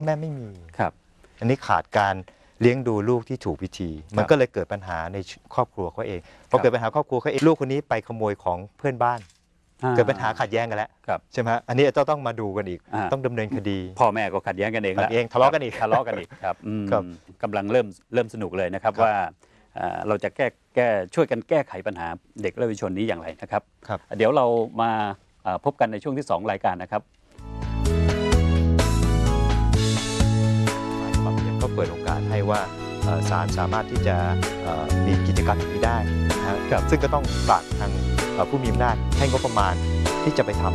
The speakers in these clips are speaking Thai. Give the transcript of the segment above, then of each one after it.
แม่ไม่มีครับอันนี้ขาดการเลี้ยงดูลูกที่ถูกวิธีมันก็เลยเกิดปัญหาในครอบครัวเขาเองพอเกิดปัญหาครอบครัวเขาเองลูกคนนี้ไปขโมยของเพื่อนบ้านเกิดปัญหาขัดแย้งกันแล้วใช่ไหมอันนี้จะต้องมาดูกันอีกต้องดำเนินคดีพ่อแม่ก็ขัดแย้งกันเองแล้วทะเลาะกันอีกครับกำลังเริ่มสนุกเลยนะครับว่าเราจะช่วยกันแก้ไขปัญหาเด็กและเยาวชนนี้อย่างไรนะครับเดี๋ยวเรามาพบกันในช่วงที่2รายการนะครับก็เปิดโอกาสให้ว่าศาลสามารถที่จะมีกิจกรรมอย่างนี้ได้นะครับซึ่งก็ต้องฝากทางผู้มีอำนาจให้งบประมาณที่จะไปทำ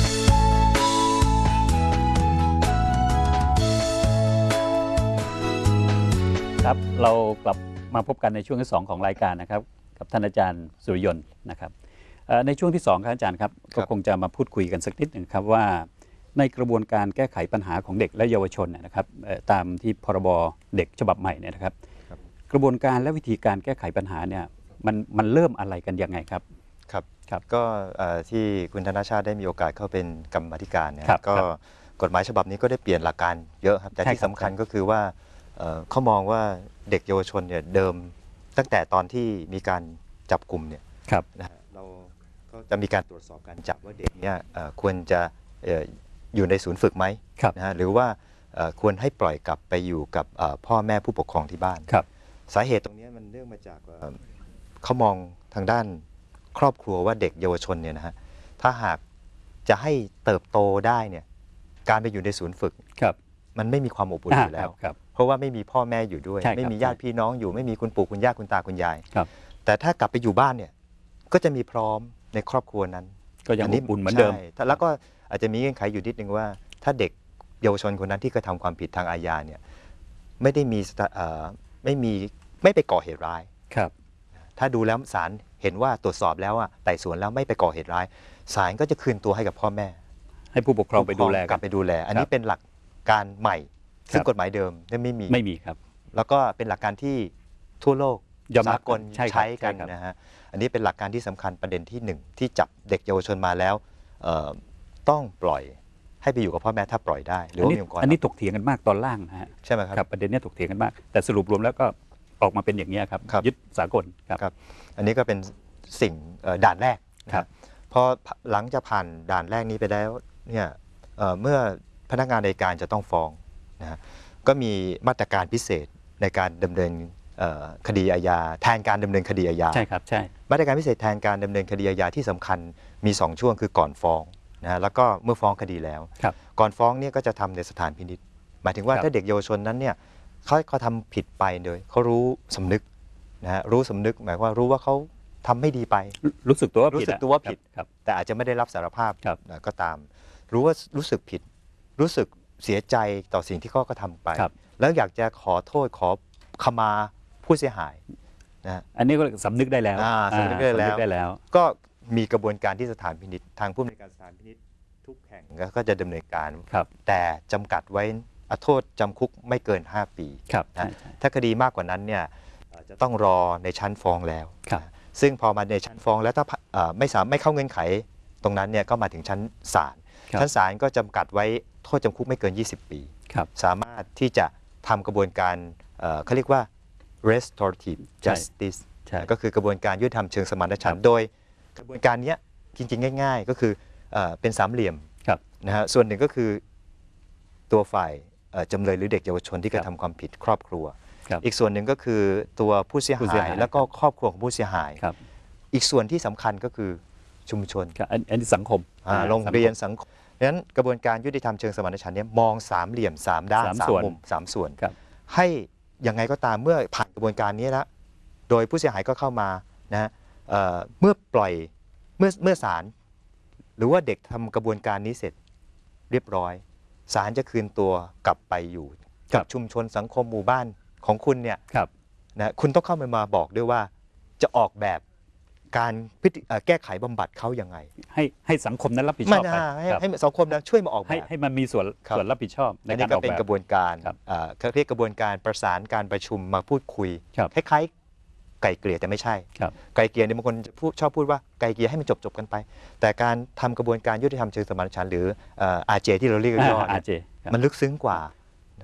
ครับเรากลับมาพบกันในช่วงที่2ของรายการนะครับกับท่านอาจารย์สุริยนต์นะครับในช่วงที่2ครับอาจารย์ครับก็คงจะมาพูดคุยกันสักนิดหนึ่งครับว่าในกระบวนการแก้ไขปัญหาของเด็กและเยาวชนนะครับตามที่พรบเด็กฉบับใหม่เนี่ยนะครับกระบวนการและวิธีการแก้ไขปัญหาเนี่ยมันเริ่มอะไรกันยังไงครับครับก็ที่คุณธนชาติได้มีโอกาสเข้าเป็นกรรมาธิการเนี่ยก็กฎหมายฉบับนี้ก็ได้เปลี่ยนหลักการเยอะครับแต่ที่สำคัญก็คือว่าเขามองว่าเด็กเยาวชนเนี่ยเดิมตั้งแต่ตอนที่มีการจับกลุ่มเนี่ยนะฮะเราก็จะมีการตรวจสอบการจับว่าเด็กเนี่ยควรจะอยู่ในศูนย์ฝึกไหมนะฮะหรือว่าควรให้ปล่อยกลับไปอยู่กับพ่อแม่ผู้ปกครองที่บ้านสาเหตุตรงนี้มันเนื่องมาจากเขามองทางด้านครอบครัวว่าเด็กเยาวชนเนี่ยนะฮะถ้าหากจะให้เติบโตได้เนี่ยการไปอยู่ในศูนย์ฝึกมันไม่มีความอบอุ่นอยู่แล้วเพราะว่าไม่มีพ่อแม่อยู่ด้วยไม่มีญาติพี่น้องอยู่ไม่มีคุณปู่คุณย่าคุณตาคุณยายแต่ถ้ากลับไปอยู่บ้านเนี่ยก็จะมีพร้อมในครอบครัวนั้นก็ยังอบอุ่นเหมือนเดิมแล้วก็อาจจะมีเงื่อนไขอยู่นิดนึงว่าถ้าเด็กเยาวชนคนนั้นที่กระทำความผิดทางอาญาเนี่ยไม่ได้มีไม่ไปก่อเหตุร้ายถ้าดูแล้วศาลเห็นว่าตรวจสอบแล้วไต่สวนแล้วไม่ไปก่อเหตุร้ายศาลก็จะคืนตัวให้กับพ่อแม่ให้ผู้ปกครองไปดูแลกลับไปดูแลอันนี้เป็นหลักการใหม่ซึ่งกฎหมายเดิมไม่มีครับแล้วก็เป็นหลักการที่ทั่วโลกสากลใช้กันนะฮะอันนี้เป็นหลักการที่สำคัญประเด็นที่1ที่จับเด็กเยาวชนมาแล้วต้องปล่อยให้ไปอยู่กับพ่อแม่ถ้าปล่อยได้หรือว่ามีองค์กรอันนี้ถกเถียงกันมากตอนล่างนะฮะใช่ไหมครับประเด็นนี้ถกเถียงกันมากแต่สรุปรวมแล้วก็ออกมาเป็นอย่างนี้ครับยึดสากลครับอันนี้ก็เป็นสิ่งด่านแรกครับพอหลังจากผ่านด่านแรกนี้ไปแล้วเนี่ยเมื่อพนักงานอัยการจะต้องฟ้องนะฮะก็มีมาตรการพิเศษในการดำเนินคดีอาญาแทนการดำเนินคดีอาญาใช่ครับใช่มาตรการพิเศษแทนการดำเนินคดีอาญาที่สำคัญมี2ช่วงคือก่อนฟ้องนะแล้วก็เมื่อฟ้องคดีแล้วก่อนฟ้องเนี่ยก็จะทำในสถานพินิจหมายถึงว่าถ้าเด็กเยาวชนนั้นเนี่ยเขาทำผิดไปโดยเขารู้สำนึกนะฮะรู้สำนึกหมายว่ารู้ว่าเขาทำไม่ดีไปรู้สึกตัวว่าผิดแต่อาจจะไม่ได้รับสารภาพก็ตามรู้สึกผิดรู้สึกเสียใจต่อสิ่งที่เขาก็ทำไปแล้วอยากจะขอโทษขอขมาผู้เสียหายนะอันนี้ก็สำนึกได้แล้วสำนึกได้แล้วก็มีกระบวนการที่สถานพินิจทางผู้อำนวยการสถานพินิจทุกแห่งก็จะดำเนินการแต่จำกัดไว้โทษจำคุกไม่เกิน5 ปีนะถ้าคดีมากกว่านั้นเนี่ยจะต้องรอในชั้นฟ้องแล้วซึ่งพอมาในชั้นฟ้องแล้วถ้าไม่เข้าเงื่อนไขตรงนั้นเนี่ยก็มาถึงชั้นศาลก็จำกัดไว้โทษจำคุกไม่เกิน20 ปีสามารถที่จะทำกระบวนการเขาเรียกว่า restorative justice ก็คือกระบวนการยุติธรรมเชิงสมานฉันท์โดยกระบวนการนี้จริงๆง่ายๆก็คือเป็นสามเหลี่ยมนะฮะส่วนหนึ่งก็คือตัวฝ่ายจำเลยหรือเด็กเยาวชนที่กระทำความผิดครอบครัวอีกส่วนหนึ่งก็คือตัวผู้เสียหายแล้วก็ครอบครัวของผู้เสียหายอีกส่วนที่สำคัญก็คือชุมชนอันนี้สังคมโรงเรียนสังคมเพราะฉะนั้นกระบวนการยุติธรรมเชิงสมานฉันท์นี้มองสามเหลี่ยม3 ด้าน3 มุม3 ส่วนให้ยังไงก็ตามเมื่อผ่านกระบวนการนี้แล้วโดยผู้เสียหายก็เข้ามานะเมื่อปล่อยเมื่อศาลหรือว่าเด็กทำกระบวนการนี้เสร็จเรียบร้อยศาลจะคืนตัวกลับไปอยู่กับชุมชนสังคมหมู่บ้านของคุณเนี่ยนะคุณต้องเข้ามาบอกด้วยว่าจะออกแบบการแก้ไขบำบัดเขายังไงให้สังคมนั้นรับผิดชอบไปให้สังคมนั้นช่วยมาออกแบบให้มันมีส่วนรับผิดชอบในการออกแบบกระบวนการเขาเรียกกระบวนการประสานการประชุมมาพูดคุยคล้ายๆไกลเกลี่ยแต่ไม่ใช่ไกลเกลี่ยเนี่ยบางคนชอบพูดว่าไกลเกลี่ยให้มันจบกันไปแต่การทำกระบวนการยุติธรรมเชิงสมานฉันท์หรือRJที่เราเรียกย่อมันลึกซึ้งกว่า